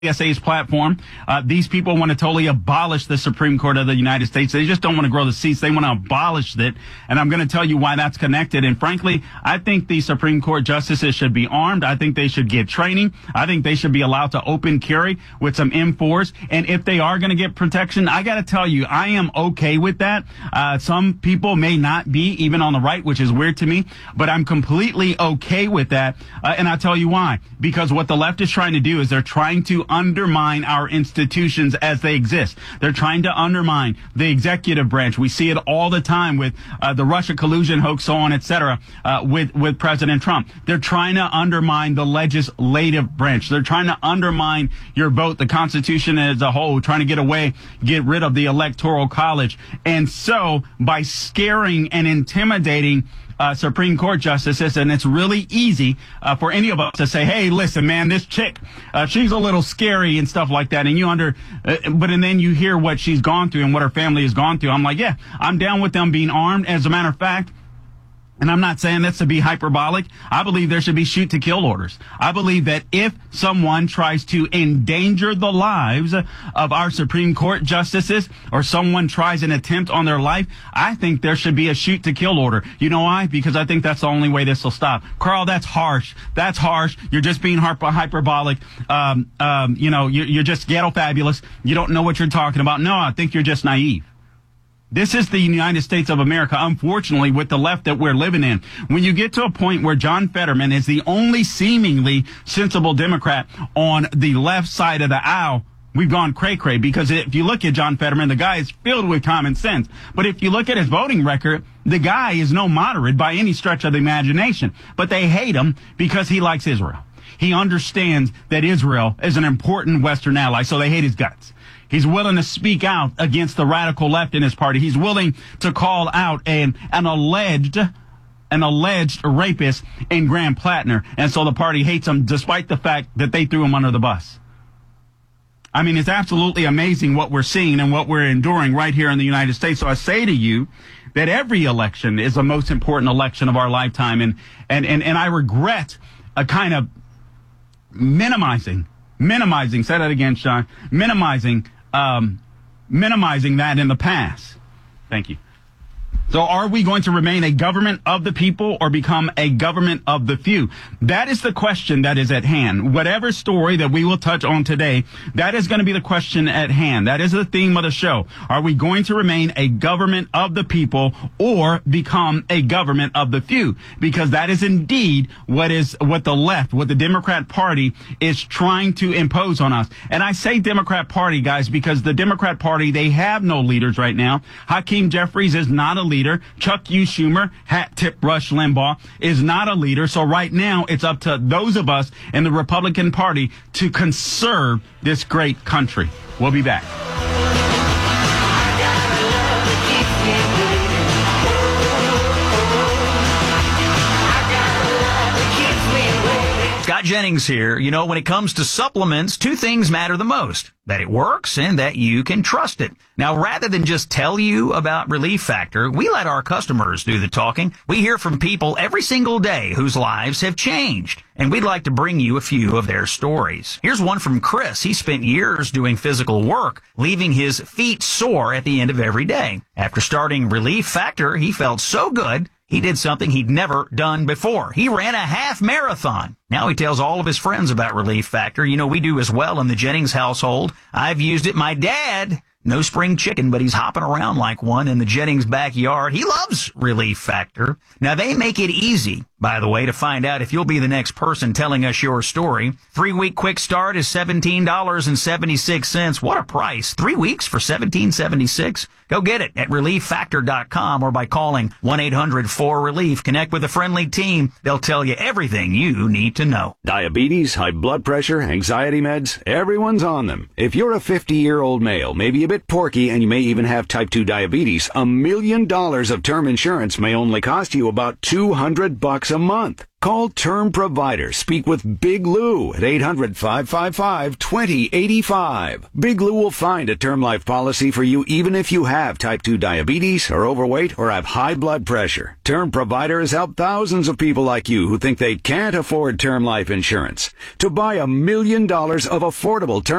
CSA's platform. These people want to totally abolish the Supreme Court of the United States. They just don't want to grow the seats. They want to abolish it. And I'm going to tell you why that's connected. And frankly, I think the Supreme Court justices should be armed. I think they should get training. I think they should be allowed to open carry with some M4s. And if they are going to get protection, I got to tell you, I am okay with that. Some people may not be, even on the right, which is weird to me, but I'm completely okay with that. And I'll tell you why. Because what the left is trying to do is they're trying to undermine our institutions as they exist. They're trying to undermine the executive branch. We see it all the time with the Russia collusion hoax, so on, et cetera, with President Trump. They're trying to undermine the legislative branch. They're trying to undermine your vote, the Constitution as a whole, trying to get rid of the Electoral College. And so by scaring and intimidating Supreme Court justices, and it's really easy for any of us to say, hey, listen, man, this chick, she's a little scary and stuff like that. And then you hear what she's gone through and what her family has gone through. I'm like, yeah, I'm down with them being armed. As a matter of fact, and I'm not saying this to be hyperbolic, I believe there should be shoot-to-kill orders. I believe that if someone tries to endanger the lives of our Supreme Court justices or someone tries an attempt on their life, I think there should be a shoot-to-kill order. You know why? Because I think that's the only way this will stop. Carl, that's harsh. That's harsh. You're just being hyperbolic. You're just ghetto fabulous. You don't know what you're talking about. No, I think you're just naive. This is the United States of America, unfortunately, with the left that we're living in. When you get to a point where John Fetterman is the only seemingly sensible Democrat on the left side of the aisle, we've gone cray-cray. Because if you look at John Fetterman, the guy is filled with common sense. But if you look at his voting record, the guy is no moderate by any stretch of the imagination. But they hate him because he likes Israel. He understands that Israel is an important Western ally, so they hate his guts. He's willing to speak out against the radical left in his party. He's willing to call out an alleged rapist in Graham Plattner. And so the party hates him despite the fact that they threw him under the bus. I mean, it's absolutely amazing what we're seeing and what we're enduring right here in the United States. So I say to you that every election is the most important election of our lifetime. And I regret a kind of minimizing, say that again, Sean, minimizing that in the past. Thank you. So are we going to remain a government of the people or become a government of the few? That is the question that is at hand. Whatever story that we will touch on today, that is going to be the question at hand. That is the theme of the show. Are we going to remain a government of the people or become a government of the few? Because that is indeed what the left, what the Democrat Party is trying to impose on us. And I say Democrat Party, guys, because the Democrat Party, they have no leaders right now. Hakeem Jeffries is not a leader. Chuck U. Schumer, hat tip Rush Limbaugh, is not a leader. So right now, it's up to those of us in the Republican Party to conserve this great country. We'll be back. Scott Jennings here. You know, when it comes to supplements, two things matter the most: that it works and that you can trust it. Now, rather than just tell you about Relief Factor, we let our customers do the talking. We hear from people every single day whose lives have changed, and we'd like to bring you a few of their stories. Here's one from Chris. He spent years doing physical work, leaving his feet sore at the end of every day. After starting Relief Factor, he felt so good, he did something he'd never done before. He ran a half marathon. Now he tells all of his friends about Relief Factor. You know, we do as well in the Jennings household. I've used it. My dad, no spring chicken, but he's hopping around like one in the Jennings backyard. He loves Relief Factor. Now, they make it easy, by the way, to find out if you'll be the next person telling us your story. 3-week quick start is $17.76. What a price. 3 weeks for $17.76. Go get it at ReliefFactor.com or by calling 1-800-4RELIEF. Connect with a friendly team. They'll tell you everything you need to know. Diabetes, high blood pressure, anxiety meds, everyone's on them. If you're a 50-year-old male, maybe a bit porky, and you may even have type 2 diabetes, $1 million of term insurance may only cost you about $200 $10 a month. Call Term Provider. Speak with Big Lou at 800-555-2085. Big Lou will find a term life policy for you even if you have type 2 diabetes, are overweight, or have high blood pressure. Term Provider has helped thousands of people like you who think they can't afford term life insurance to buy $1 million of affordable term